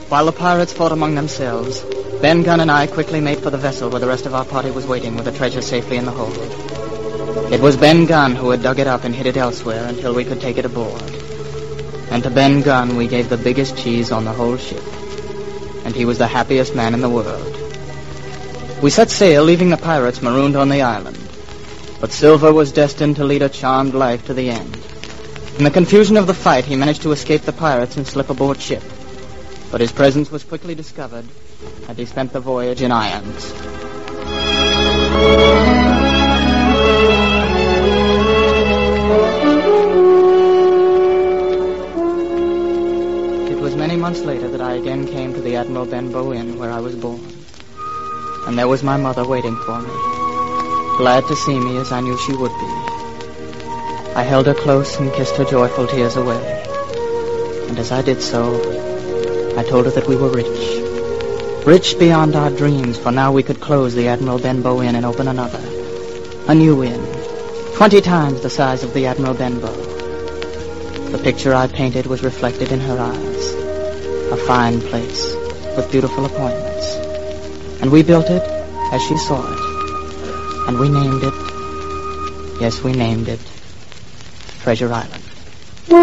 While the pirates fought among themselves, Ben Gunn and I quickly made for the vessel where the rest of our party was waiting with the treasure safely in the hold. It was Ben Gunn who had dug it up and hid it elsewhere until we could take it aboard. And to Ben Gunn we gave the biggest cheese on the whole ship. And he was the happiest man in the world. We set sail, leaving the pirates marooned on the island. But Silver was destined to lead a charmed life to the end. In the confusion of the fight, he managed to escape the pirates and slip aboard ship. But his presence was quickly discovered, and he spent the voyage in irons. It was many months later that I again came to the Admiral Benbow Inn where I was born. And there was my mother waiting for me, glad to see me as I knew she would be. I held her close and kissed her joyful tears away. And as I did so, I told her that we were rich. Rich beyond our dreams, for now we could close the Admiral Benbow Inn and open another. A new inn, 20 times the size of the Admiral Benbow. The picture I painted was reflected in her eyes. A fine place, with beautiful appointments. And we built it as she saw it. And we named it, yes, we named it, Treasure Island.